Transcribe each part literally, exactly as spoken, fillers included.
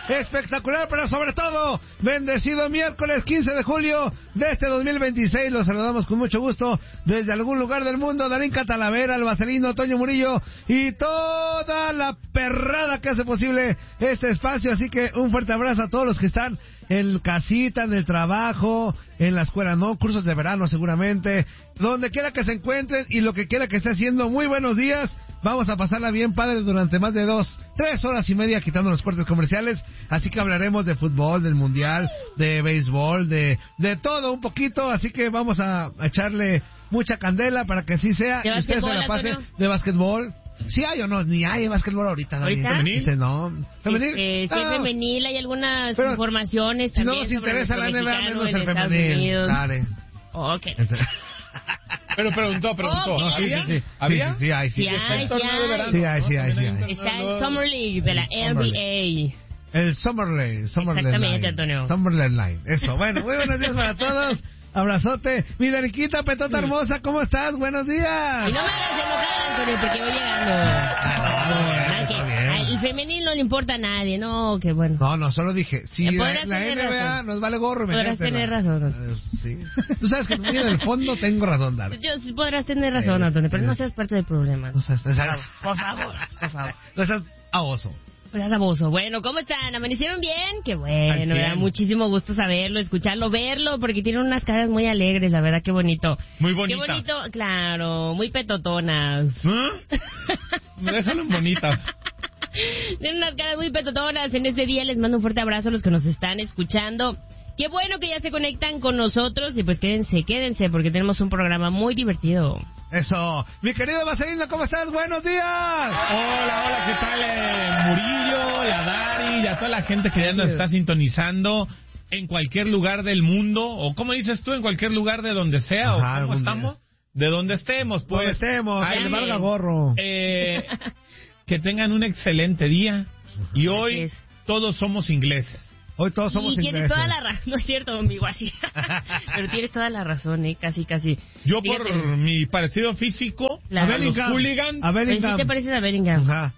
espectacular, pero sobre todo, bendecido miércoles quince de julio de este dos mil veintiséis. Los saludamos con mucho gusto desde algún lugar del mundo. Darín Catalavera, el Vaselino, Toño Murillo y toda la perrada que hace posible este espacio. Así que un fuerte abrazo a todos los que están en casita, en el trabajo, en la escuela, no, cursos de verano seguramente, donde quiera que se encuentren y lo que quiera que esté haciendo. Muy buenos días, vamos a pasarla bien padre durante más de dos, tres horas y media quitando los cortes comerciales, así que hablaremos de fútbol, del mundial, de béisbol, de de todo un poquito, así que vamos a, a echarle mucha candela para que así sea y usted se la pase. De básquetbol. ¿Sí hay o no? Ni hay básquetbol ahorita. ¿Ahorita? ¿Femenil? No. ¿Femenil? Este, sí, no. femenil, hay algunas Pero informaciones si también. no nos interesa la N B A, menos el Estados femenil. Unidos. Dale. Oh, ok. Pero preguntó, preguntó. Oh, ¿Había? Sí, sí, sí. ¿Había? Sí, sí, hay, sí. Sí hay, Está el sí torneo de hay. verano, Sí hay, sí ¿no? hay, sí También hay. hay Está torneo el Summer League de la N B A. El Summerley, Summerley Exactamente, Line. Antonio. Summerley Line. Eso, bueno, muy buenos días para todos. Abrazote. Mi Dariquita, petota hermosa, ¿cómo estás? Buenos días. Y no me hagas enojar, Antonio, porque voy llegando. Ah, que, al femenil no le importa a nadie, no, que bueno. No, no, solo dije, si Eh, la, podrás la tener N B A razón. nos vale gorro, me Podrás tener razón. Eh, sí. Tú sabes que muy en el fondo tengo razón, Dar. Yo sí podrás tener razón, Eh, Antonio, pero eh. no seas parte del problema. No seas, Por favor, por favor. no seas a oso. Pues abuso. Bueno, ¿cómo están? ¿Amanecieron bien? Qué bueno, me da muchísimo gusto saberlo, escucharlo, verlo, porque tienen unas caras muy alegres, la verdad, qué bonito. Muy bonitas. Qué bonito, claro, muy petotonas. ¿Eh? Déjalo en bonitas. Tienen unas caras muy petotonas. En este día les mando un fuerte abrazo a los que nos están escuchando. Qué bueno que ya se conectan con nosotros y pues quédense, quédense, porque tenemos un programa muy divertido. Eso. Mi querido Vaselino, ¿cómo estás? ¡Buenos días! Hola, hola, ¿qué tal? Eh, Murillo, la Dari y a toda la gente que ya nos está sintonizando en cualquier lugar del mundo, o como dices tú, en cualquier lugar de donde sea, Ajá, o cómo estamos, de donde estemos, pues. Donde estemos, ahí, que le valga gorro. Eh, que tengan un excelente día y hoy es. todos somos ingleses. Hoy todos somos y tienes ingleses. toda la razón, no es cierto, amigo, así. Pero tienes toda la razón, eh, casi, casi. Yo Fíjate. por mi parecido físico, La- a A los Bellingham. hooligans, A Pues sí Bellingham. te pareces a Bellingham. Ajá.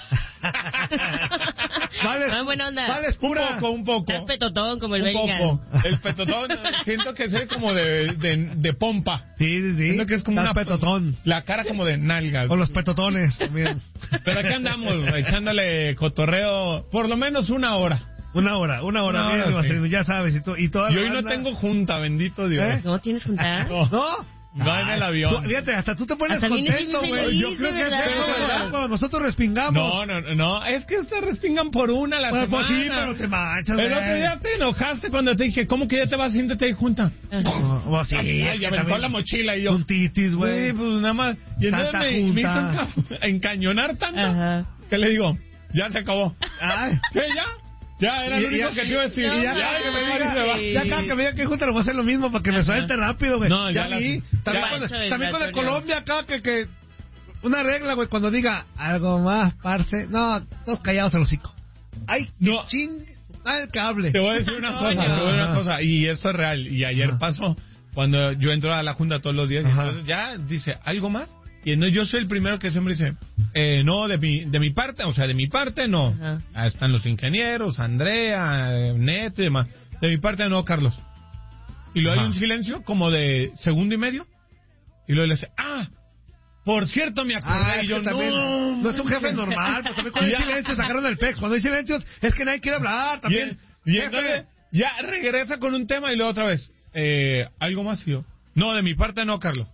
Vale, Ah, buena onda. vale, un pura. poco, un poco. Estás petotón como el Un Bellingham. poco. El petotón, siento que es como de, de, de pompa. Sí, sí, sí. Siento que es como Estás una petotón. La cara como de nalgas. O los petotones también. Pero aquí andamos echándole cotorreo por lo menos una hora. Una hora, una hora, Una bien, hora, sí. Vaselino, ya sabes. Y, tú, y toda Y la hoy no banda- tengo junta, bendito Dios. ¿Eh? ¿No tienes juntada? No, ¿No? va en el Tú- avión. fíjate, hasta tú te pones Hasta vienes contento, bien güey. feliz, Yo creo de que es verdad. eso, ¿verdad? Cuando nosotros respingamos. No, no, no, no, es que ustedes respingan por una a la Pues, pues semana. sí, pero te manchas, El güey. otro día te enojaste cuando te dije, ¿cómo que ya te vas? Siéntete ahí junta. No, pues sí, Ay, es que ya aventó también la mochila y yo. Juntitis, Güey, güey. pues nada más. Y entonces Tanta me, me hizo junta. enca- encañonar tanto Ajá. que le digo, ya se acabó. Ay. ¿Qué, ya? Ya, era Y- lo único y- que te iba a decir. no, Y ya, ya, cada que me se diga, va. sí. ya cada que me diga que junta, lo voy a hacer lo mismo para que me suelte rápido, güey. No, ya la- vi. También, ya. con, Pancho, también con de Antonio. Colombia acá, que, que una regla, güey, cuando diga algo más, parce. No, todos callados el hocico. Ay, No. ching, ah, el cable. Te voy a decir una cosa, te voy a decir una cosa, y esto es real. Y ayer Ajá. pasó, cuando yo entro a la junta todos los días, y Ajá. entonces ya dice, ¿algo más? Y entonces yo soy el primero que siempre dice, eh, no, de mi, de mi parte, o sea, de mi parte no. Ajá. Ahí están los ingenieros, Andrea, eh, Neto y demás. De mi parte no, Carlos. Y luego hay Ajá. un silencio como de segundo y medio. Y luego le dice, ah, por cierto me acordé. Ah, y es yo, que también no, no es un jefe normal, pues también cuando hay Ya. silencio sacaron el pex. Cuando hay silencios es que nadie quiere hablar, Y, también. y Jefe. entonces ya regresa con un tema y luego otra vez, eh, ¿algo más? Y yo, no, de mi parte no, Carlos.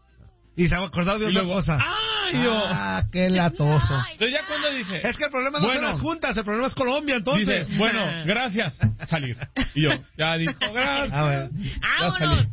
Y se ha acordado de Y otra luego, cosa. ¡ah! Y yo, Ah, qué latoso. entonces ya cuando dice, Es que el problema no bueno, son las juntas, el problema es Colombia, entonces. dice, bueno, gracias, salir. Y yo, ya dijo, gracias. A ver. Ya salí. ¡Vámonos!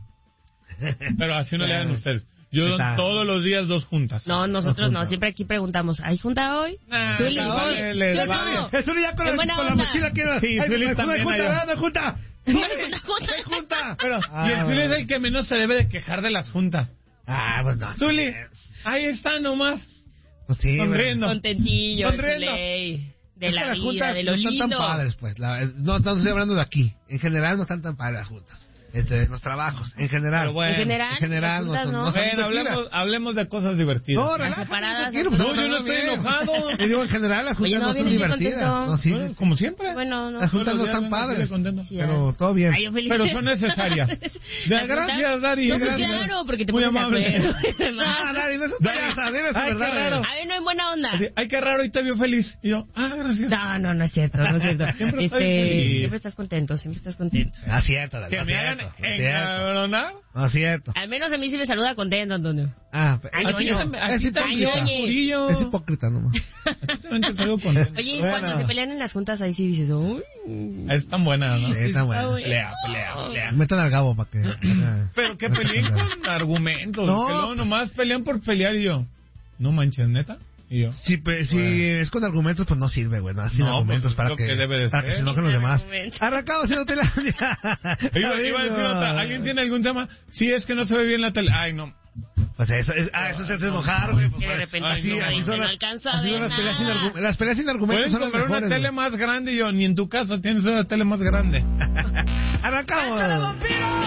Pero así no le dan ustedes. Yo Está. doy todos los días dos juntas. No, nosotros no, junta. siempre aquí preguntamos, ¿hay junta hoy? Nah, Zuli, no, Zuli, le- le- ¿sí o vale. no? El Zuli ya con, En la, buena con la onda. mochila quiere. Sí, Ay, Zuli ¿hay también, junta, allá. ¿verdad? ¿Hay junta? No, Zuli, es una junta. ¿hay junta? Pero, Ah, y el Zuli bueno. es el que menos se debe de quejar de las juntas. Ah, pues no. Zuli, ahí está nomás. Pues sí, Sonriendo. Contentillo, Sonriendo. de ley, de Es la que las vida, juntas de no lo están lindo. tan padres, pues. La- no, no estoy hablando de aquí. En general no están tan padres las juntas. Entre los trabajos, en general. Pero bueno, en general, en general, las juntas, no, ¿no? no son Bueno, hablemos, hablemos de cosas divertidas. No, Las relájate, separadas, tranquilo, las pues, No, yo no estoy bien. enojado. Y digo, en general, las Oye, juntas no, no, son vienes bien divertidas. contento. No, sí, Bueno, sí, sí. como siempre. Bueno, no. Las juntas Todos no los están días me padres, sigue contento. Sí, pero todo bien. Ay, yo feliz. Pero son necesarias. De- ¿Las gracias, juntas? Dari. No, pues gracias. claro, porque te Muy pones de amable. acuerdo. Ah, Dari, no es un payasa, dile su Ay, qué verdad. raro. A ver, no en buena onda. Así, ay, qué raro, y te vio feliz. Y yo, ah, gracias. No, no, no es cierto, no es cierto. Siempre estoy este, feliz. siempre estás contento, siempre estás contento. Ah, cierto, Dari, Que no me es hagan cierto, no es cierto. encabronar. No es cierto. Al menos a mí sí me saluda contento, Antonio. Ah, Ay, es, A ti Ñoño. también- a Es ti también, hipócrita. Murillo. es hipócrita nomás. A ti también te salgo contento. Oye, y Bueno. cuando se pelean en las juntas, ahí sí dices, uy. Es tan buena, ¿no? Sí, está bueno. Pelea, pelea, pelea. Metan al Gabo para que... ah. Pero que peleen con argumentos. No. Que luego nomás pelean por pelear y yo. No manches, neta. Y yo. Si, pe- si Bueno. es con argumentos, pues no sirve, güey. No, sin No, argumentos pues, es para lo que, que debe de para que ser. se enojen los demás. Argumentos. Arrancamos en Hotel Iba, iba a decir otra. ¿Alguien tiene algún tema? Sí, es que no se ve bien la tele. Ay, no. Pues eso es, ah, eso se hace enojar, güey. Que de repente Ay, así, no, así no, son no las- alcanzo a así ver son las peleas sin nada. argu- Las peleas sin argumentos Pueden son las comprar una mejores, tele güey. más grande y yo, ni en tu casa tienes una tele más grande. Arrancamos.